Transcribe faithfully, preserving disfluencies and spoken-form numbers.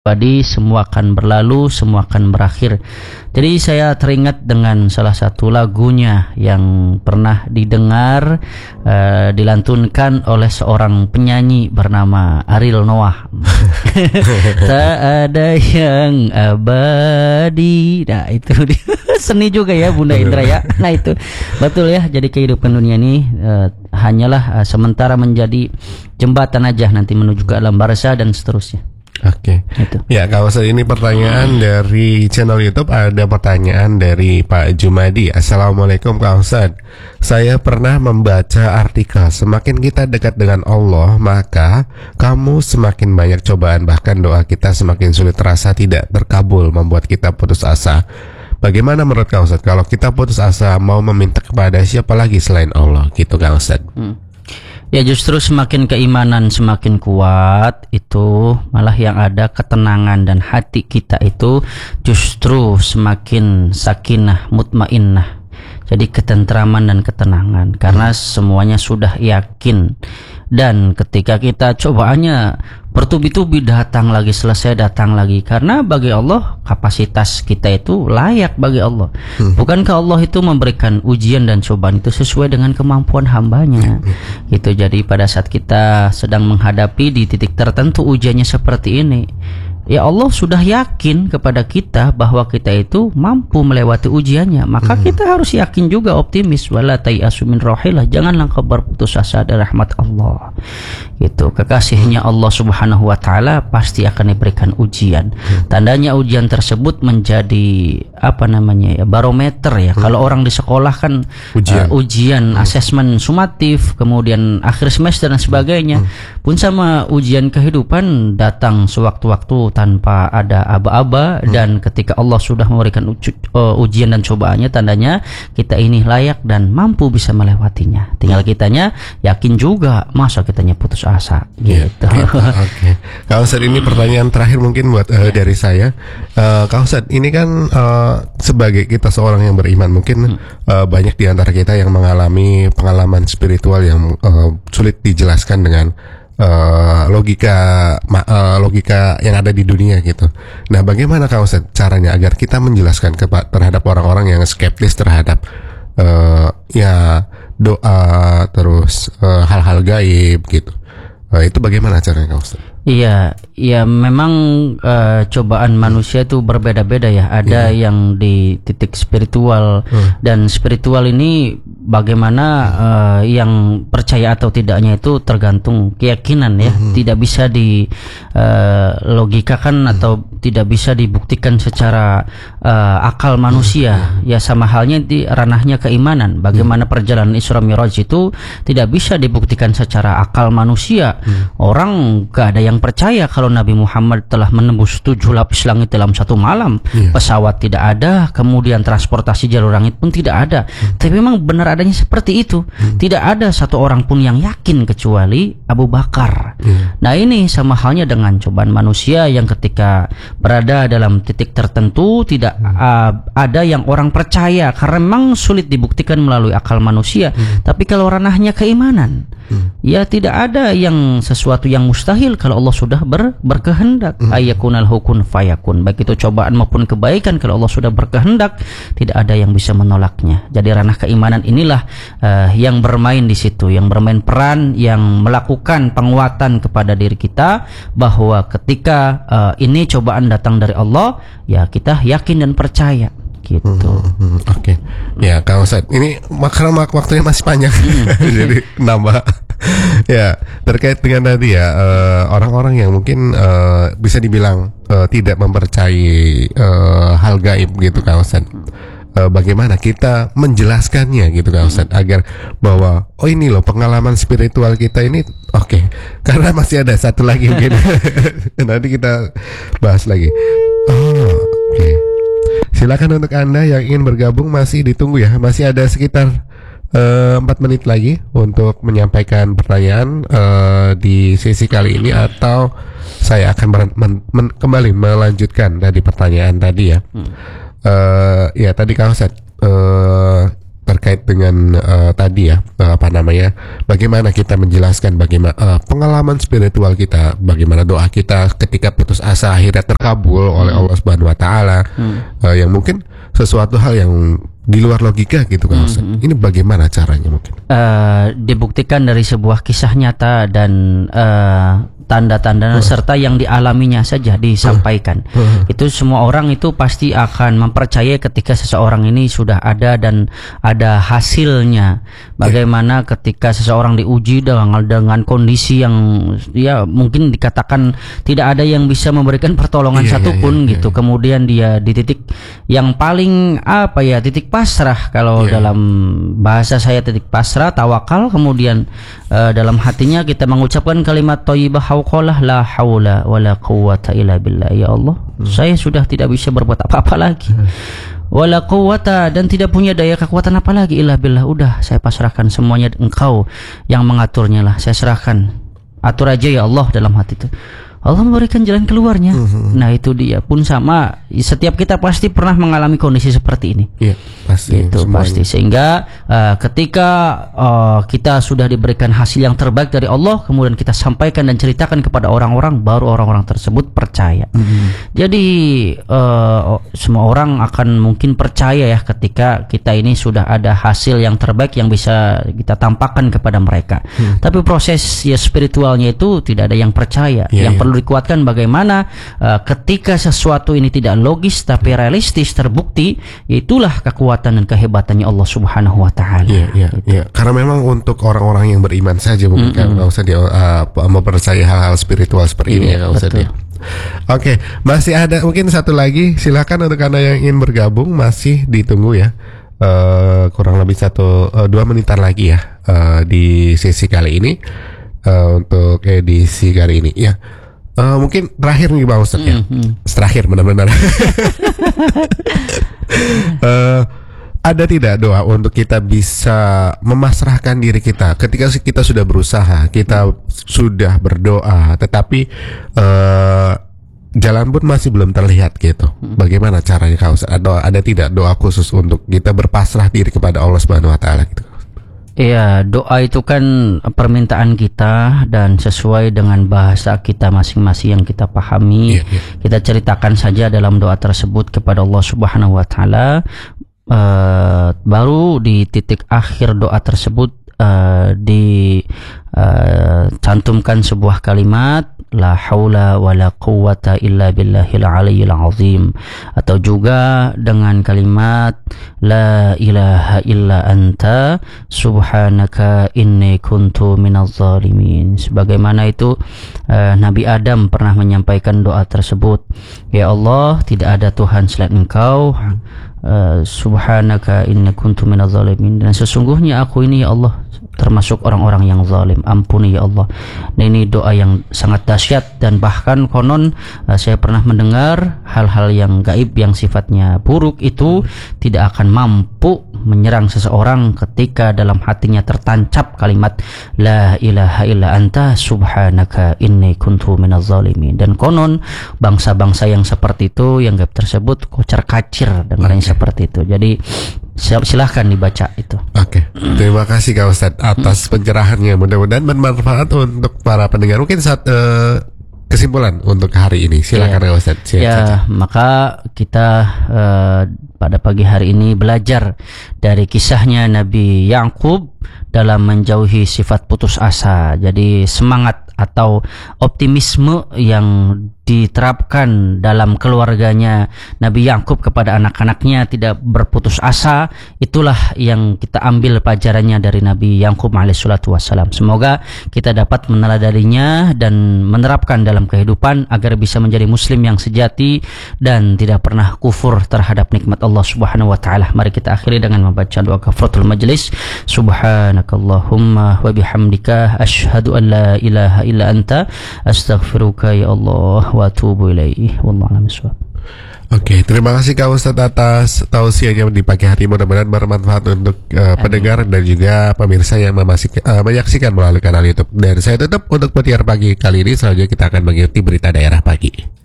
abadi, semua akan berlalu, semua akan berakhir. Jadi saya teringat dengan salah satu lagunya yang pernah didengar, uh, dilantunkan oleh seorang penyanyi bernama Ariel Noah. Tak ada yang abadi. Nah itu dia. Seni juga ya Bunda Indra ya. Nah itu betul ya. Jadi kehidupan dunia ini uh, hanyalah uh, sementara menjadi jembatan aja nanti menuju ke alam barzah dan seterusnya. Oke, okay. Ya Kak Ustadz, ini pertanyaan dari channel YouTube. Ada pertanyaan dari Pak Jumadi. Assalamualaikum Kak Ustadz, saya pernah membaca artikel, semakin kita dekat dengan Allah, maka kamu semakin banyak cobaan, bahkan doa kita semakin sulit terasa tidak terkabul, membuat kita putus asa. Bagaimana menurut Kak Ustadz, kalau kita putus asa mau meminta kepada siapa lagi selain Allah, gitu Kak Ustadz? Hmm. Ya justru semakin keimanan semakin kuat, itu malah yang ada ketenangan, dan hati kita itu justru semakin sakinah, mutmainnah. Jadi ketentraman dan ketenangan, karena semuanya sudah yakin. Dan ketika kita cobaannya bertubi-tubi datang lagi, selesai datang lagi, karena bagi Allah kapasitas kita itu layak bagi Allah. hmm. Bukankah Allah itu memberikan ujian dan cobaan itu sesuai dengan kemampuan hambanya? hmm. Gitu. Jadi pada saat kita sedang menghadapi di titik tertentu ujiannya seperti ini, ya Allah sudah yakin kepada kita bahwa kita itu mampu melewati ujiannya. Maka hmm. kita harus yakin juga, optimis. Wala tayasu min rohillah, janganlah kau berputus asa dari rahmat Allah. Gitu. Kekasihnya Allah Subhanahu wa taala pasti akan diberikan ujian. hmm. Tandanya ujian tersebut menjadi apa namanya ya, barometer ya. hmm. Kalau orang di sekolah kan ujian, uh, ujian hmm. asesmen sumatif, kemudian akhir semester dan sebagainya. hmm. Pun sama ujian kehidupan datang sewaktu-waktu tanpa ada aba-aba. hmm. Dan ketika Allah sudah memberikan uji, uh, ujian dan cobaannya, tandanya kita ini layak dan mampu bisa melewatinya. Tinggal kitanya yakin juga, masa kitanya putus asa gitu. Yeah, gitu. Oke, okay. Kak Ustadz, ini pertanyaan terakhir mungkin buat uh, yeah. dari saya. uh, Kak Ustadz, ini kan uh, sebagai kita seorang yang beriman, mungkin hmm. uh, banyak di antara kita yang mengalami pengalaman spiritual yang uh, sulit dijelaskan dengan Uh, logika uh, logika yang ada di dunia gitu. Nah, bagaimana Kak Ustadz caranya agar kita menjelaskan ke, terhadap orang-orang yang skeptis terhadap uh, ya doa, terus uh, hal-hal gaib gitu? Uh, itu bagaimana caranya Kak Ustadz? Iya, ya memang uh, cobaan manusia itu berbeda-beda ya. Ada yeah. yang di titik spiritual, hmm. dan spiritual ini bagaimana uh, yang percaya atau tidaknya itu tergantung keyakinan ya. Hmm. Tidak bisa di uh, logikakan hmm. atau tidak bisa dibuktikan secara uh, akal manusia. Hmm. Ya sama halnya di ranahnya keimanan. Bagaimana hmm. perjalanan Isra Mi'raj itu tidak bisa dibuktikan secara akal manusia. Hmm. Orang gak ada yang yang percaya kalau Nabi Muhammad telah menembus tujuh lapis langit dalam satu malam. yeah. Pesawat tidak ada, kemudian transportasi jalur langit pun tidak ada. hmm. Tapi memang benar adanya seperti itu. hmm. Tidak ada satu orang pun yang yakin kecuali Abu Bakar. yeah. Nah ini sama halnya dengan cobaan manusia yang ketika berada dalam titik tertentu tidak hmm. uh, ada yang orang percaya, karena memang sulit dibuktikan melalui akal manusia. hmm. Tapi kalau ranahnya keimanan, hmm. ya tidak ada yang sesuatu yang mustahil kalau Allah sudah ber, berkehendak. hmm. Ayakunal hukun fayakun. Baik itu cobaan maupun kebaikan, kalau Allah sudah berkehendak, tidak ada yang bisa menolaknya. Jadi ranah keimanan inilah uh, yang bermain di situ, yang bermain peran, yang melakukan penguatan kepada diri kita bahwa ketika uh, ini cobaan datang dari Allah, ya kita yakin dan percaya. Gitu. Hmm, hmm, Oke, okay. Ya Kang Ustadz, ini karena waktunya masih panjang, jadi nambah. Ya, terkait dengan tadi ya uh, orang-orang yang mungkin uh, bisa dibilang uh, tidak mempercayai uh, hal gaib gitu Kang Ustadz. Uh, bagaimana kita menjelaskannya gitu Kang Ustadz, agar bahwa oh ini loh pengalaman spiritual kita ini. Oke, okay. Karena masih ada satu lagi mungkin. Nanti kita bahas lagi. Oh, oke. Okay. Silakan untuk Anda yang ingin bergabung, masih ditunggu ya. Masih ada sekitar empat uh, menit lagi untuk menyampaikan pertanyaan uh, di sesi kali ini, atau saya akan ber- men- men- kembali melanjutkan dari pertanyaan tadi ya. Hmm. Uh, ya tadi Kang Ustadz uh, terkait dengan uh, tadi ya, uh, apa namanya, bagaimana kita menjelaskan bagaimana uh, pengalaman spiritual kita, bagaimana doa kita ketika putus asa akhirnya terkabul hmm. oleh Allah Subhanahu Wa Taala, hmm. uh, yang mungkin sesuatu hal yang di luar logika gitu kan Ustaz. Hmm. Ini bagaimana caranya mungkin? Uh, dibuktikan dari sebuah kisah nyata dan uh, tanda-tanda uh. serta yang dialaminya saja disampaikan. Uh. Uh. Itu semua orang itu pasti akan mempercayai ketika seseorang ini sudah ada dan ada hasilnya. Bagaimana yeah. ketika seseorang diuji dengan dengan kondisi yang ya mungkin dikatakan tidak ada yang bisa memberikan pertolongan yeah, satupun yeah, yeah, gitu. Yeah. Kemudian dia di titik yang paling apa ya, titik pasrah kalau yeah. dalam bahasa saya, titik pasrah, tawakal. Kemudian uh, dalam hatinya kita mengucapkan kalimat thayyibah hauqalah la haula wala quwwata illa billah. Ya Allah, hmm. saya sudah tidak bisa berbuat apa-apa lagi. Hmm. Wala quwwata, dan tidak punya daya kekuatan apa lagi illa billah. Udah saya pasrahkan semuanya, Engkau yang mengaturnya lah. Saya serahkan. Atur aja ya Allah dalam hati itu. Allah memberikan jalan keluarnya. Uh-huh. Nah itu dia pun sama. Setiap kita pasti pernah mengalami kondisi seperti ini. Iya, pasti. Itu pasti. Sehingga uh, ketika uh, kita sudah diberikan hasil yang terbaik dari Allah, kemudian kita sampaikan dan ceritakan kepada orang-orang, baru orang-orang tersebut percaya. Uh-huh. Jadi uh, semua orang akan mungkin percaya ya ketika kita ini sudah ada hasil yang terbaik yang bisa kita tampakkan kepada mereka. Uh-huh. Tapi proses ya spiritualnya itu tidak ada yang percaya. Yeah, yang yeah. perlu dikuatkan bagaimana uh, ketika sesuatu ini tidak logis tapi realistis, terbukti, itulah kekuatan dan kehebatannya Allah Subhanahu Wa Taala. Iya, iya, iya. Karena memang untuk orang-orang yang beriman saja mungkin mm-hmm. nggak usah dia uh, mempercayai hal-hal spiritual seperti ini ya, nggak usah dia. Oke, masih ada mungkin satu lagi, silakan untuk Anda yang ingin bergabung, masih ditunggu ya. Uh, kurang lebih satu uh, dua menitan lagi ya uh, di sesi kali ini uh, untuk edisi kali ini ya. Uh, mungkin terakhir nih Bang Ustaz ya. Mm-hmm. Terakhir benar-benar. uh, ada tidak doa untuk kita bisa memasrahkan diri kita ketika kita sudah berusaha, kita sudah berdoa, tetapi uh, jalan pun masih belum terlihat gitu. Bagaimana caranya Kak Ustaz? Ada, ada tidak doa khusus untuk kita berpasrah diri kepada Allah Subhanahu Wa Taala gitu? Iya, doa itu kan permintaan kita dan sesuai dengan bahasa kita masing-masing yang kita pahami. Yeah, yeah. Kita ceritakan saja dalam doa tersebut kepada Allah Subhanahu Wa Taala. Uh, baru di titik akhir doa tersebut uh, dicantumkan uh, sebuah kalimat la haula wala quwwata illa billahil aliyyil azim, atau juga dengan kalimat la ilaha illa anta subhanaka inni kuntu minaz zalimin. Sebagaimana itu uh, Nabi Adam pernah menyampaikan doa tersebut, ya Allah, tidak ada Tuhan selain Engkau, uh, subhanaka inni kuntu minaz zalimin, dan sesungguhnya aku ini ya Allah termasuk orang-orang yang zalim, ampuni ya Allah. Nah, ini doa yang sangat dahsyat, dan bahkan konon uh, saya pernah mendengar hal-hal yang gaib yang sifatnya buruk itu tidak akan mampu menyerang seseorang ketika dalam hatinya tertancap kalimat la ilaha illa anta subhanaka inni kuntu minaz zalimin. Dan konon bangsa-bangsa yang seperti itu, yang gaib tersebut, kocar-kacir dengan okay. seperti itu. Jadi silahkan dibaca itu. Oke, okay. Terima kasih Kak Ustadz atas pencerahannya. Mudah-mudahan bermanfaat untuk para pendengar. Mungkin saat uh, kesimpulan untuk hari ini, silakan ya. Kak Ustadz. Ya, saja. Maka kita uh, pada pagi hari ini belajar dari kisahnya Nabi Yakub dalam menjauhi sifat putus asa. Jadi semangat atau optimisme yang diterapkan dalam keluarganya Nabi Yakub kepada anak-anaknya, tidak berputus asa, itulah yang kita ambil pelajarannya dari Nabi Yakub alaihissalatu wassalam. Semoga kita dapat meneladaninya dan menerapkan dalam kehidupan agar bisa menjadi muslim yang sejati dan tidak pernah kufur terhadap nikmat Allah Subhanahu wa taala. Mari kita akhiri dengan membaca doa kafaratul majlis. Subhanakallahumma wa bihamdika asyhadu an la ilaha illa anta astaghfiruka ya Allah wa atubu ilaihi wallahu a'lam bishawab. Oke, terima kasih Kak Ustadz atas tausiahnya di pagi hari. Mudah-mudahan bermanfaat untuk uh, pendengar dan juga pemirsa yang memasik, uh, menyaksikan melalui kanal YouTube. Dan saya tutup untuk Mutiara Pagi kali ini. Selanjutnya kita akan mengikuti berita daerah pagi.